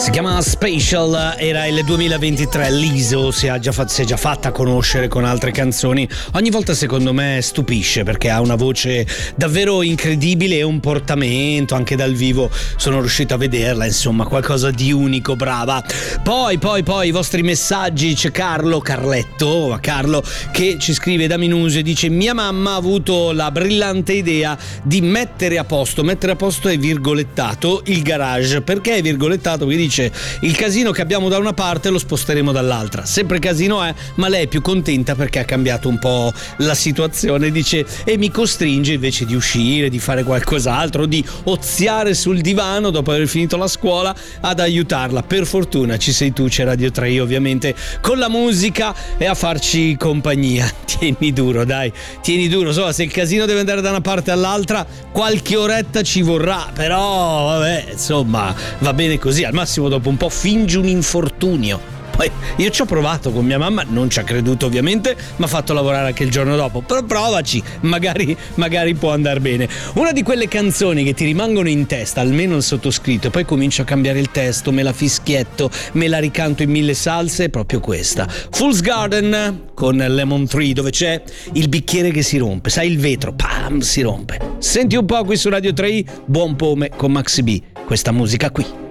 Si chiama Spatial, era il 2023. Liso si è già fatta conoscere con altre canzoni. Ogni volta secondo me stupisce perché ha una voce davvero incredibile e un portamento anche dal vivo. Sono riuscito a vederla, insomma, qualcosa di unico, brava. Poi i vostri messaggi. C'è Carlo che ci scrive da Minusio e dice: mia mamma ha avuto la brillante idea di mettere a posto è virgolettato il garage. Perché è virgolettato? Perché dice: il casino che abbiamo da una parte lo sposteremo dall'altra. Sempre casino è, ma lei è più contenta perché ha cambiato un po' la situazione, dice, e mi costringe invece di uscire, di fare qualcos'altro, di oziare sul divano dopo aver finito la scuola, ad aiutarla. Per fortuna ci sei tu, c'è Radio 3 ovviamente con la musica e a farci compagnia. Tieni duro, dai, tieni duro. So, se il casino deve andare da una parte all'altra qualche oretta ci vorrà, però vabbè, insomma, va bene così. Al massimo dopo un po' fingi un infortunio. Poi io ci ho provato con mia mamma, non ci ha creduto ovviamente, mi ha fatto lavorare anche il giorno dopo. Però provaci, magari può andare bene. Una di quelle canzoni che ti rimangono in testa, almeno il sottoscritto, e poi comincio a cambiare il testo, me la fischietto, me la ricanto in 1000 salse, è proprio questa. Fool's Garden con Lemon Tree, dove c'è il bicchiere che si rompe, sai, il vetro, pam, si rompe. Senti un po' qui su Radio 3, buon pome con Maxi B, questa musica qui.